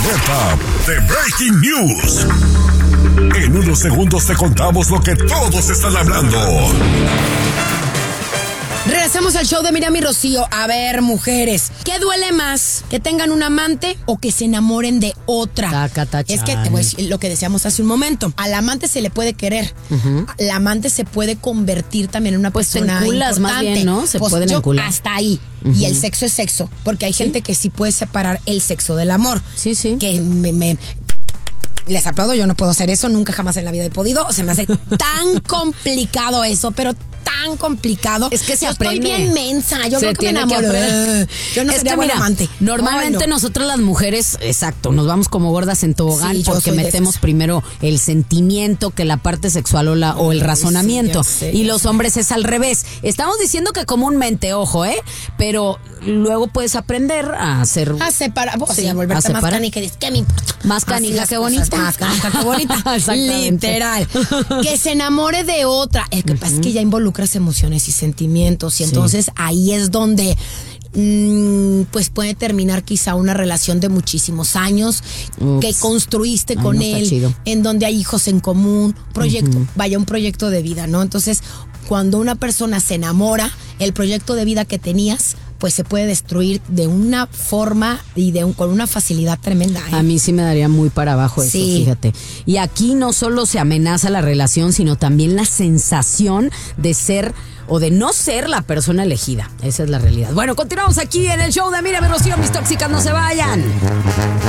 nota de Breaking News. En unos segundos te contamos lo que todos están hablando. Regresamos al show de Miriam y Rocío. A ver, mujeres, ¿qué duele más? ¿Que tengan un amante o que se enamoren de otra? Es que te voy a decir lo que decíamos hace un momento. Al amante se le puede querer. Al amante se puede convertir también en una persona te enculas importante. más bien, ¿no? Se pueden encular. Hasta ahí. Y el sexo es sexo. Porque hay gente que sí puede separar el sexo del amor. Sí. Que les aplaudo, yo no puedo hacer eso, nunca jamás en la vida he podido. Se me hace tan complicado eso, pero tan complicado. Es que se yo aprende. Estoy bien mensa, yo creo que me enamoro. Yo no sería buena amante. Normalmente nosotras las mujeres, exacto, nos vamos como gordas en tobogán porque metemos primero el sentimiento que la parte sexual o el razonamiento. Y los hombres es al revés. Estamos diciendo que comúnmente, ojo, pero luego puedes aprender a hacer... A separar, a volverte más canica. ¿Qué me importa? Más canija, qué bonita. Más canija, qué bonita. Literal. Que se enamore de otra. El que pasa es que ya involucras emociones y sentimientos. Y entonces ahí es donde... pues puede terminar quizá una relación de muchísimos años que construiste con él, en donde hay hijos en común, un proyecto de vida, ¿no? Entonces, cuando una persona se enamora, el proyecto de vida que tenías, pues se puede destruir de una forma y con una facilidad tremenda. A mí sí me daría muy para abajo eso, fíjate. Y aquí no solo se amenaza la relación, sino también la sensación de ser o de no ser la persona elegida. Esa es la realidad. Bueno, continuamos aquí en el show de Miriam y Rocío, mis tóxicas, no se vayan.